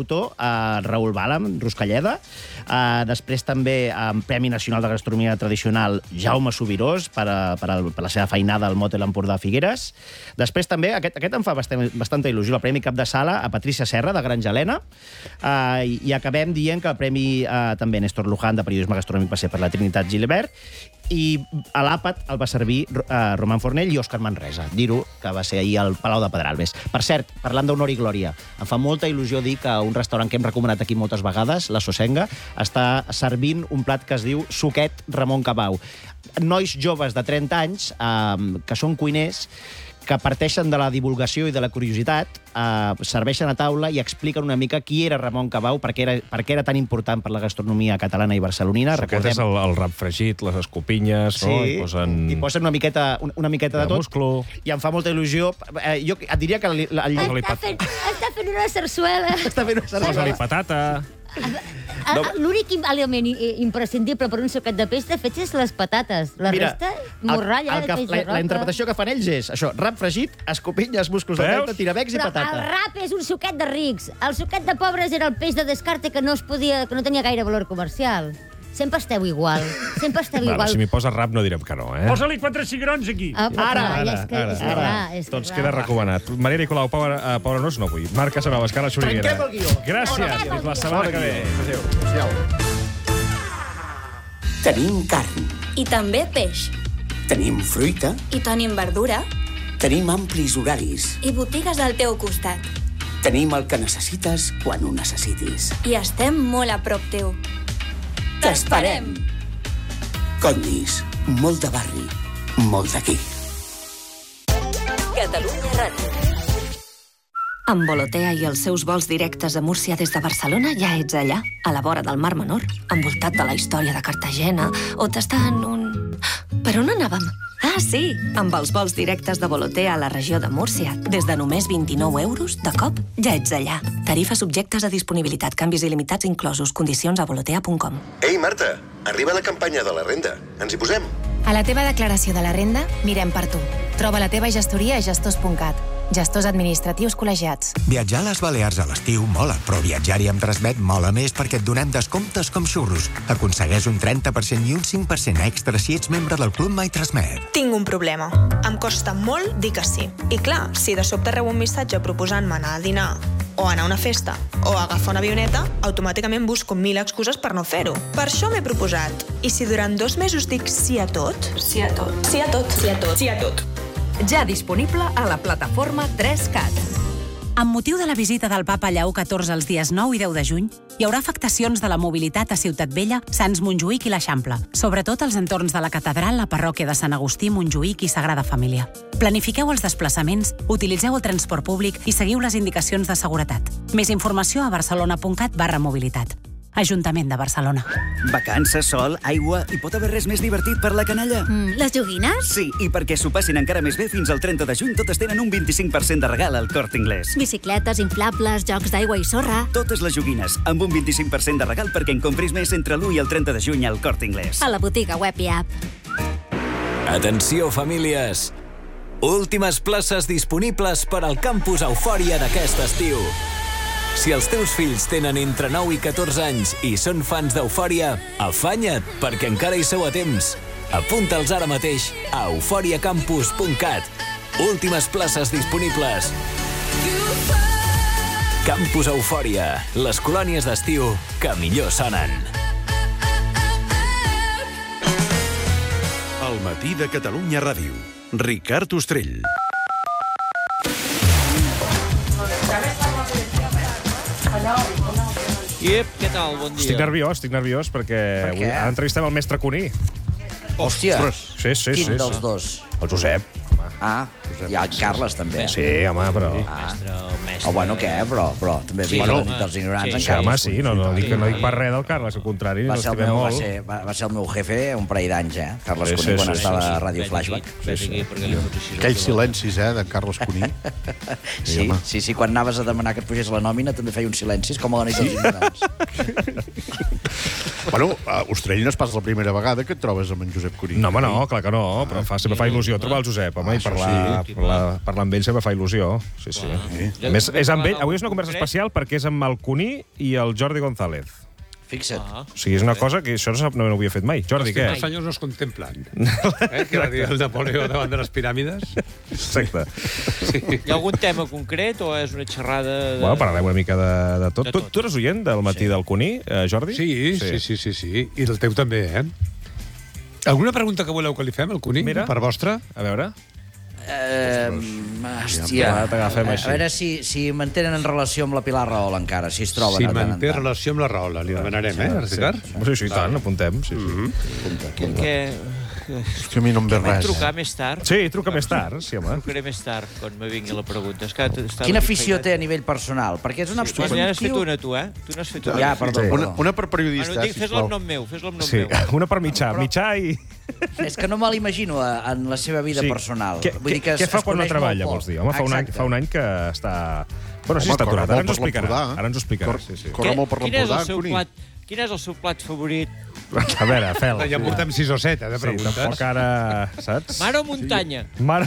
autor, uh, Raül Bàlam, Ruscalleda. Uh, després també um, Premi Nacional de Gastronomia Tradicional Jaume Subirós per, a, per, a, per la seva feinada al Motel Empordà Figueres. Després també, aquest, aquest em fa bastant, bastanta il·lusió, el Premi Cap de Sala a Patricia Serra, de Granja Helena. Uh, i, I acabem dient que el Premi uh, també Néstor Luján, de Periodisme Gastronòmic, va ser per la Trinitat Gilbert. I a l'àpat el va servir uh, Roman Fornell i Òscar Manresa. Dir-ho, que va ser ahir al Palau de Pedralbes. Per cert, parlant d'honor i glòria, em fa molta il·lusió dir que un restaurant que hem recomanat aquí moltes vegades, la Sosenga, està servint un plat que es diu Suquet Ramon Cabau. Nois joves de trenta anys, eh, que són cuiners, que parteixen de la divulgació i de la curiositat, eh, serveixen a taula i expliquen una mica qui era Ramon Cabau, per què era, per què era tan important per la gastronomia catalana i barcelonina. Aquest és el, el rap fregit, les escopinyes, sí, no? I posen... i posen una miqueta, una, una miqueta de, de tot. Musclo. I em fa molta il·lusió. Eh, jo et diria que... El, el, el... Està, fent, està fent una sarsuela. Està fent una sarsuela. Posa-li patata. No. L'únic element imprescindible per un suquet de peix, de fet, és les patates. La Mira, resta, morralla, el, el que, peix la, de roca... la interpretació que fan ells és això, rap fregit, escopinyes, musclos de venta, tirabecs i Però patata. el rap és un suquet de rics. El suquet de pobres era el peix de descarte que no, es podia, que no tenia gaire valor comercial. Sempre esteu igual. Sempre esteu Bueno, igual. si m'hi posa rap no direm que no, eh? Posa-li quatre cigrons aquí. Ah, però Ara, clar, ara, és que, ara, és que, ara. clar, és que, Doncs clar. queda recomanat. Maria Nicolau, Pobre, uh, Pobre Nos, no vull. Marc Casanova, Escala Xuriguera. Trenquem el guió. Gràcies. Fins la setmana que ve. Adéu. Adéu. Tenim carn. I també peix. Tenim fruita. I tenim verdura. Tenim amplis horaris. I botigues al teu costat. Tenim el que necessites quan ho necessitis. I estem molt a prop teu. T'esperem! Condis, molt de barri, molt d'aquí. Catalunya Ràdio. Amb Volotea i els seus vols directes a Múrcia des de Barcelona ja ets allà, a la vora del Mar Menor, envoltat de la història de Cartagena, o tastant un... Per on anàvem? Ah, sí! Amb els vols directes de Volotea a la regió de Múrcia, des de només vint-i-nou euros, de cop, ja ets allà. Tarifes subjectes a disponibilitat, canvis il·limitats inclosos, condicions a volotea punt com. Ei, Marta, arriba la campanya de la renda. Ens hi posem? A la teva declaració de la renda, mirem per tu. Troba la teva gestoria a gestors punt cat. Gestors administratius col·legiats. Viatjar a les Balears a l'estiu mola, però viatjar-hi amb Transmet mola més perquè et donem descomptes com xurros. Aconsegueix un trenta per cent i un cinc per cent extra si ets membre del Club My Transmet. Tinc un problema. Em costa molt dir que sí. I clar, si de sobte rebo un missatge proposant-me anar a dinar, o anar a una festa, o agafar una avioneta, automàticament busco mil excuses per no fer-ho. Per això m'he proposat. I si durant dos mesos dic sí a tot? Sí a tot. Sí a tot. Sí a tot. Sí a tot. Ja disponible a la plataforma tres cat. Amb motiu de la visita del papa Lleó catorze els dies nou i deu de juny, hi haurà afectacions de la mobilitat a Ciutat Vella, Sants Montjuïc i l'Eixample, sobretot als entorns de la catedral, la parròquia de Sant Agustí, Montjuïc i Sagrada Família. Planifiqueu els desplaçaments, utilitzeu el transport públic i seguiu les indicacions de seguretat. Més informació a barcelona punt cat barra mobilitat. Ajuntament de Barcelona. Vacances, sol, aigua... I pot haver res més divertit per la canalla? Mm, les joguines? Sí, i perquè s'ho passin encara més bé, fins al trenta de juny totes tenen un vint-i-cinc per cent de regal al Corte Inglés. Bicicletes, inflables, jocs d'aigua i sorra... Totes les joguines, amb un vint-i-cinc per cent de regal perquè en compris més entre l'u i el trenta de juny al Corte Inglés. A la botiga web i app. Atenció, famílies! Últimes places disponibles per al campus Eufòria d'aquest estiu. Si els teus fills tenen entre nou i catorze anys i són fans d'Eufòria, afanya't, perquè encara hi sou a temps. Apunta'ls ara mateix a eufòria campus punt cat. Últimes places disponibles. Campus Eufòria, les colònies d'estiu que millor sonen. El matí de Catalunya Ràdio. Ricard Ostrell. Iep, què tal? Bon dia. Estic nerviós, estic nerviós, perquè Per avui què? ara entrevistem el mestre Cuní. Hòstia. Sí, sí, Quin sí. dels sí. dos? El Josep. Ah, hi ha el Carles, també. Sí, home, però... Ah. O bueno, què, però, però també Sí, sí, bueno, bueno, dels ignorants. sí, encara. home, sí, no, no, dic, no dic per res del Carles, al contrari, Va no ser, el estimem meu, va, molt. ser, va, va ser el meu jefe un parell d'anys, eh? Carles Sí, Cuní, sí, quan sí, estava sí, sí. a Ràdio Flashback. Sí, sí. Aquells silencis, eh, de Carles Cuní. Sí, sí, sí, quan anaves a demanar que et pugés la nòmina també feia uns silencis, com a la nit dels ignorants. Bueno, a Ostrell no és pas la primera vegada que et trobes amb en Josep Cuní. No, home, no, clar que no, però fa, sempre fa il·lusió trobar el Josep, home. home, i parlar, parlar, parlar amb ell sempre fa il·lusió. Sí, sí. A més, és amb ell. Avui és una conversa especial perquè és amb el Cuní i el Jordi González. Fixa't. O sigui, és una cosa que això no ho havia fet mai. Jordi, què? Els senyors nos contemplen. Eh? Que va dir el Napoleó davant de les piràmides. Exacte. Sí. Hi ha algun tema concret o és una xerrada... De... Bueno, parlarem una mica de, de tot. De tot. Tu, tu eres oient del matí sí. del Cuní, eh, Jordi? Sí, sí, sí, sí, sí. I del teu també, eh? Alguna pregunta que voleu que li fem al Cuní, Mira. per vostre? A veure... Eh, hòstia, ja t'agafem a, així. a veure si, si mantenen en relació amb la Pilar Rahola encara, si es troben. Si manté relació amb la Rahola, li demanarem, eh, Ricard? Sí, sí, tant, apuntem. Sí, sí. Que... que... Hòstia, a mi no em ve res. Trucar més tard? Sí, truca més tard, sí, home. Trucaré més tard, quan me vingui la pregunta. És que Quina afició té a nivell personal? Perquè és una... Sí, ja n'has fet una, tu, eh? Tu n'has fet una. Ja, perdó. Una, una per periodista, bueno, dic, fes-la amb nom meu, fes-la amb nom sí, meu. Una per mitjà, mitjà i... És que no me l'imagino en la seva vida sí. personal. Què, Vull dir que què fa quan no treballa, vols dir? Home, fa un, any, fa un any que està... Bueno, sí, està aturat. Ara ens ho explicarà. Ara ens ho explicarà. Sí, sí. Corre molt per l'Empordà, Cuní. Quin és el seu plat favorit? A veure, Fel. Ja portem sis o set, eh, de preguntes. Sí, tampoc ara... Saps? Mar o muntanya? Mar...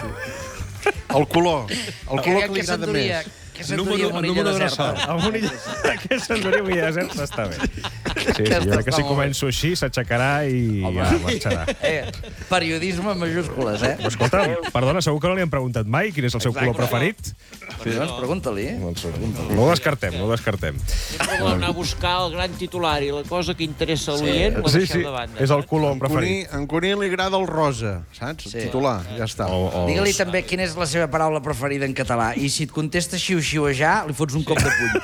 El color. El color que li agrada més. Què s'enduria amb una illa deserta? Amb una illa... Què s'enduria amb una illa deserta està bé. Sí, sí, jo crec que si començo així s'aixecarà i ja marxarà. Eh, periodisme en majúscules, eh? Escolta, perdona, segur que no li han preguntat mai quin és el seu color preferit? Sí, doncs pregunta-li. No ho descartem, no ho descartem. Sempre vol anar a buscar el gran titular i la cosa que interessa a l'oient la deixeu de banda. És el color preferit. En Cuní li agrada el rosa, saps? Titular, ja està. Digue-li també quina és la seva paraula preferida en català i si et contesta xiu-xiuejar, li fots un cop de puny,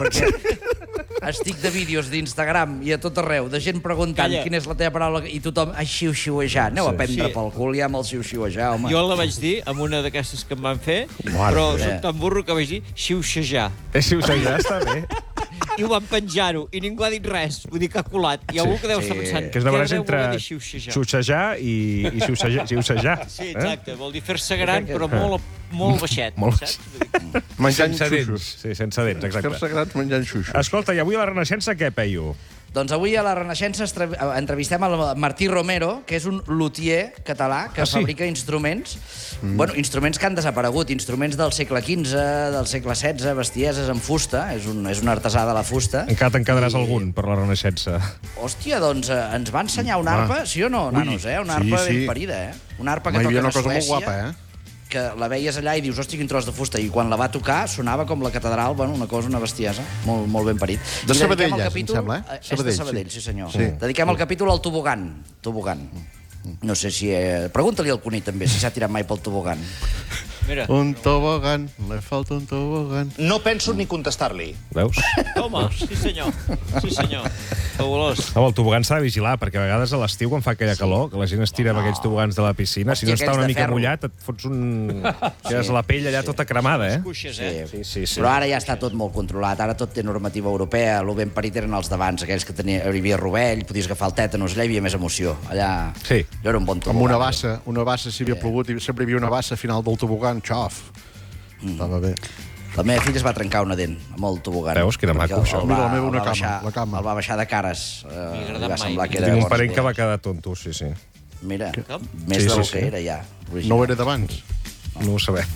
perquè estic de vídeos d'Instagram i a tot arreu, de gent preguntant quina és la teva paraula i tothom a xiu-xiuejar. Aneu a prendre pel cul ja amb el xiu-xiuejar, home. Jo la vaig dir amb una d'aquestes que em van fer, però soc tan burro que vaig dir xiu-xejar. Xiu-xejar està bé. I ho van penjar-ho, i ningú ha dit res. Vull dir que ha colat. Hi ha algú que deu estar pensant... Que és una barreja entre xiu-xejar i xiu-xejar. Sí, exacte. Vol dir fer-se gran, però molt molt baixet, saps? Menjant xuxos. Sí, sense dents, exacte. Fer-se grans menjant xuxos. Escolta, i avui a la Renaixença què, Peyu? Doncs avui a la Renaixença entrevistem el Martí Romero, que és un luthier català que ah, sí? fabrica instruments, mm. bueno, instruments que han desaparegut, instruments del segle quinze, del segle setze, bestieses en fusta, és un, és un artesà de la fusta. Encara te'n quedaràs I... algun per la Renaixença. Hòstia, doncs eh, ens va ensenyar una arpa, ah. sí o no, nanos, eh? Una arpa sí, sí. ben parida, eh? Una arpa que toca a Suècia. Molt guapa, eh? Que la veies allà i dius, hòstia, quin tros de fusta. I quan la va tocar, sonava com la catedral, bueno, una cosa, una bestiesa. Molt, molt ben parit. De Sabadell, ja, em sembla, eh? És de Sabadell, sí, senyor. Sí. Dediquem el capítol al tobogan. Tobogan. No sé si... Eh... Pregunta-li al Cuní, també, si s'ha tirat mai pel tobogan. Mira. Un tobogan, le falta un tobogan. No penso ni contestar-li. Veus? Home, sí senyor. Sí senyor. Fabulós. Home, el tobogan s'ha de vigilar, perquè a vegades a l'estiu, quan fa aquella sí. calor, que la gent es tira amb aquells tobogans de la piscina, si no està una mica mullat, et fots un... Quedes sí. la pell allà sí. tota cremada, eh? Cuixes, eh? Sí. Sí, sí, sí. Però ara ja està tot molt controlat. Ara tot té normativa europea. El ben parit eren els d'abans, aquells que tenia, hi havia rovell, podies agafar el tètanos, allà hi havia més emoció. Allà sí. jo era un bon tobogan. Amb una bassa, una bassa, si havia sí. plogut, i sempre hi havia una bassa al final del tobogan, xof. Mm. Estava bé. La meva filla es va trencar una dent amb el tobogan. Veus, que era maco, això. Mira, la meva una cama, baixar, la cama. El va baixar de cares. M'hi ha agradat mai. Tinc un parent que va quedar tonto, sí, sí. Mira, més del que era ja. No ho era d'abans? No ho sabem.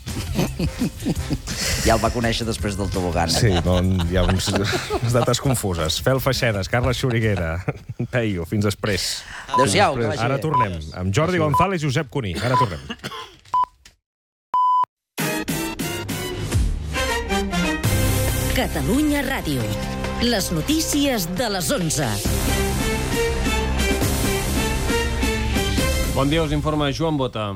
Ja el va conèixer després del tobogan. Sí, doncs hi ha uns, unes dates confuses. Fel Feixedes, Carla Xuriguera, Peyu, fins després. Adéu-siau, que vagi bé. Ara tornem amb Jordi González i Josep Cuní. Ara tornem. Catalunya Ràdio. Les notícies de les onze. Bon dia, us informa Joan Bota.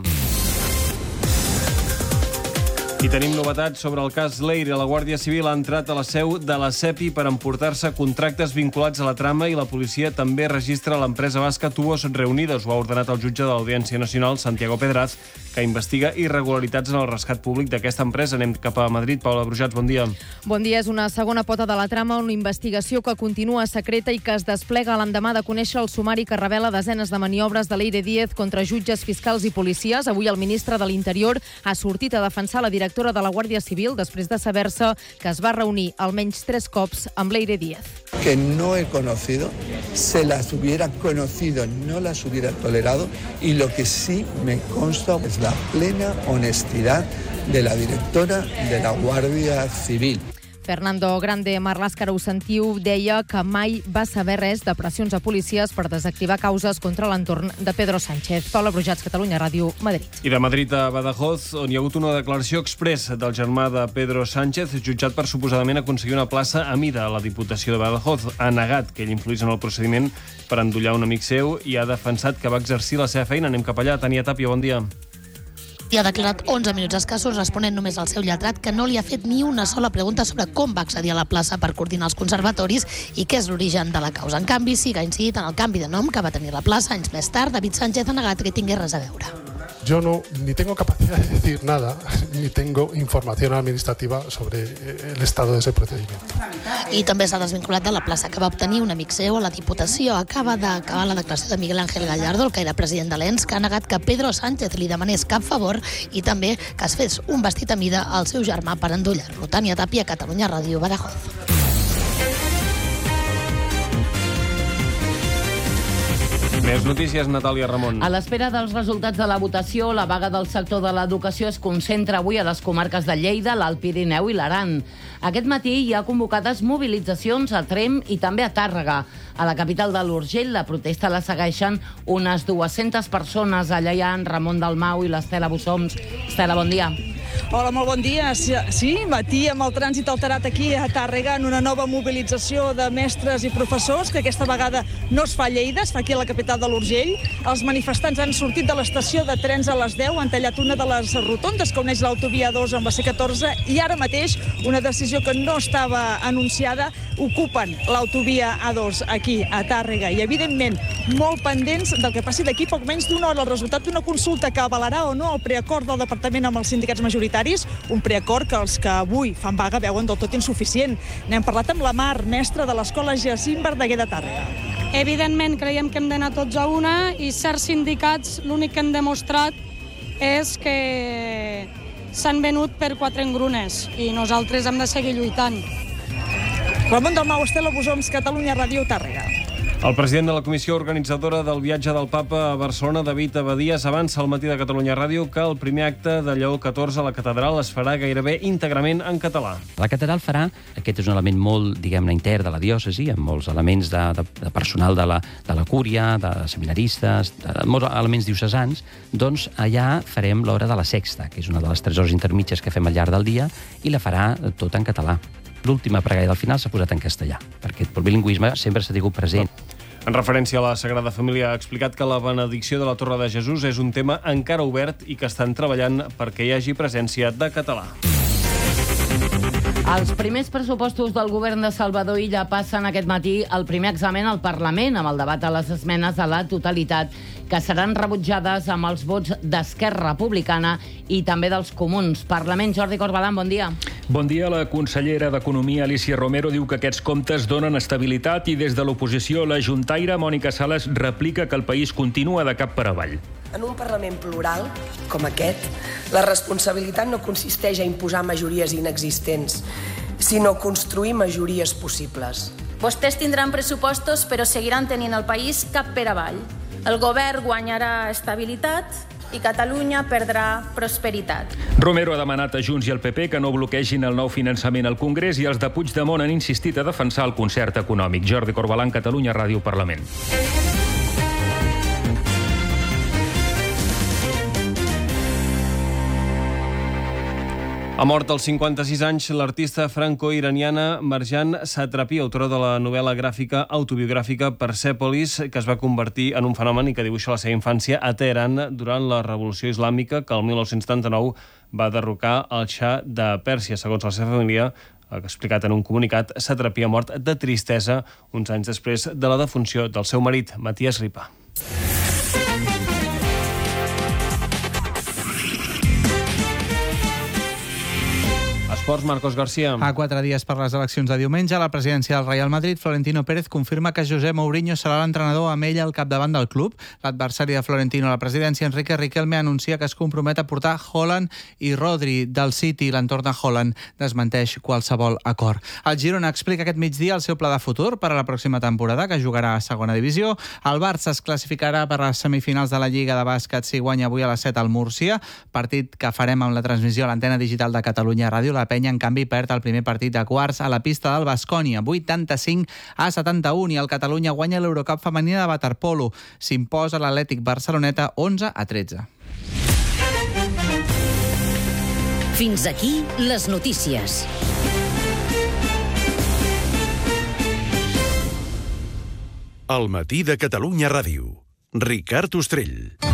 I tenim novetats sobre el cas Leire. La Guàrdia Civil ha entrat a la seu de la CEPI per emportar-se contractes vinculats a la trama i la policia també registra l'empresa basca Tubos Reunidos. Ho ha ordenat el jutge de l'Audiència Nacional, Santiago Pedraz, que investiga irregularitats en el rescat públic d'aquesta empresa. Anem cap a Madrid. Paula Brujats, bon dia. Bon dia. És una segona pota de la trama, una investigació que continua secreta i que es desplega l'endemà de conèixer el sumari que revela desenes de maniobres de Leire Díez contra jutges, fiscals i policies. Avui el ministre de l'Interior ha sortit a defensar la direcció directora de la Guàrdia Civil després de saber-se que es va reunir almenys tres cops amb Leire Díaz. Que no he conocido, se las hubiera conocido, no las hubiera tolerado, y lo que sí me consta es la plena honestidad de la directora de la Guàrdia Civil. Fernando Grande Marlaska, ho sentiu, deia que mai va saber res de pressions a policies per desactivar causes contra l'entorn de Pedro Sánchez. Paula Brujats, Catalunya Ràdio, Madrid. I de Madrid a Badajoz, on hi ha hagut una declaració express del germà de Pedro Sánchez, jutjat per suposadament aconseguir una plaça a mida a la Diputació de Badajoz. Ha negat que ell influís en el procediment per endollar un amic seu i ha defensat que va exercir la seva feina. Anem cap allà. Tania Tàpia, bon dia. I ha declarat onze minuts escassos responent només al seu lletrat que no li ha fet ni una sola pregunta sobre com va accedir a la plaça per coordinar els conservatoris i què és l'origen de la causa. En canvi, sí que ha incidit en el canvi de nom que va tenir la plaça anys més tard. David Sánchez ha negat que tingués res a veure. Yo no, ni tengo capacidad de decir nada, ni tengo información administrativa sobre el estado de ese procedimiento. I també s'ha desvinculat de la plaça que va obtenir un amic seu a la Diputació. Acaba d'acabar la declaració de Miguel Ángel Gallardo, el que era president de l'E N S, que ha negat que Pedro Sánchez li demanés cap favor i també que es fes un vestit a mida al seu germà per endollar-lo. Tania Tàpia, Catalunya Ràdio, Badajoz. Més notícies, Natàlia Ramon. A l'espera dels resultats de la votació, la vaga del sector de l'educació es concentra avui a les comarques de Lleida, l'Alt Pirineu i l'Aran. Aquest matí hi ha convocades mobilitzacions a Tremp i també a Tàrrega. A la capital de l'Urgell, la protesta la segueixen unes dues-centes persones. Allà hi ha en Ramon Dalmau i l'Estela Bussoms. Estela, bon dia. Hola, molt bon dia. Sí, matí amb el trànsit alterat aquí a Tàrrega en una nova mobilització de mestres i professors, que aquesta vegada no es fa a Lleida, es fa aquí a la capital de l'Urgell. Els manifestants han sortit de l'estació de trens a les deu, han tallat una de les rotondes que uneix l'autovia dos amb la C catorze i ara mateix, una decisió que no estava anunciada, ocupen l'autovia A dos aquí a Tàrrega i, evidentment, molt pendents del que passi d'aquí poc menys d'una hora, el resultat d'una consulta que avalarà o no el preacord del departament amb els sindicats majoritaris, un preacord que els que avui fan vaga veuen del tot insuficient. N'hem parlat amb la Mar, mestra de l'Escola Jacint Verdaguer de Tàrrega. Evidentment, creiem que hem d'anar tots a una i certs sindicats l'únic que han demostrat és que s'han venut per quatre engrunes i nosaltres hem de seguir lluitant. Ramon Dalmau, Estela Bussoms, Catalunya Ràdio, Tàrrega. El president de la comissió organitzadora del viatge del Papa a Barcelona, David Abadías, avança al matí de Catalunya Ràdio que el primer acte de Lleó catorze a la catedral es farà gairebé íntegrament en català. La catedral farà, aquest és un element molt, diguem-ne, intern de la diòcesi, amb molts elements de, de, de personal de la, de la cúria, de seminaristes, de, molts elements diocesans, doncs allà farem l'hora de la sexta, que és una de les tres hores intermitges que fem al llarg del dia, i la farà tot en català. L'última pregària del final s'ha posat en castellà, perquè el bilingüisme sempre s'ha tingut present. En referència a la Sagrada Família, ha explicat que la benedicció de la Torre de Jesús és un tema encara obert i que estan treballant perquè hi hagi presència de català. Els primers pressupostos del govern de Salvador Illa passen aquest matí el primer examen al Parlament amb el debat de les esmenes a la totalitat, que seran rebutjades amb els vots d'Esquerra Republicana i també dels Comuns. Parlament, Jordi Corbalan, bon dia. Bon dia. La consellera d'Economia, Alicia Romero, diu que aquests comptes donen estabilitat i des de l'oposició la juntaire Mònica Sales replica que el país continua de cap per avall. En un Parlament plural, com aquest, la responsabilitat no consisteix a imposar majories inexistents, sinó construir majories possibles. Vostès tindran pressupostos, però seguiran tenint el país cap per avall. El govern guanyarà estabilitat i Catalunya perdrà prosperitat. Romero ha demanat a Junts i al P P que no bloquegin el nou finançament al Congrés i els de Puigdemont han insistit a defensar el concert econòmic. Jordi Corbalan, Catalunya Ràdio, Parlament. Ha mort als cinquanta-sis anys l'artista franco-iraniana Marjan Satrapi, autora de la novel·la gràfica autobiogràfica Persèpolis, que es va convertir en un fenomen i que dibuixa la seva infància a Teheran durant la Revolució Islàmica, que el mil nou-cents setanta-nou va derrocar el Xa de Pèrsia. Segons la seva família, ha explicat en un comunicat, Satrapi ha mort de tristesa uns anys després de la defunció del seu marit, Matías Ripa. Esports, Marcos García. A quatre dies per les eleccions de diumenge, la presidència del Real Madrid, Florentino Pérez, confirma que José Mourinho serà l'entrenador amb ell al capdavant del club. L'adversari de Florentino a la presidència, Enrique Riquelme, anuncia que es compromet a portar Haaland i Rodri del City. L'entorn de Haaland desmenteix qualsevol acord. El Girona explica aquest migdia el seu pla de futur per a la pròxima temporada, que jugarà a segona divisió. El Barça es classificarà per les semifinals de la Lliga de Bàsquet si guanya avui a les set al Múrcia, partit que farem amb la transmissió a l'antena digital de Catalunya Ràdio. La Penya, en canvi, perd el primer partit de quarts a la pista del Baskonia, vuitanta-cinc a setanta-un, i el Catalunya guanya l'Eurocup femenina de waterpolo. S'imposa l'Atlètic Barceloneta onze a tretze. Fins aquí les notícies. El matí de Catalunya Ràdio. Ricard Ostrell.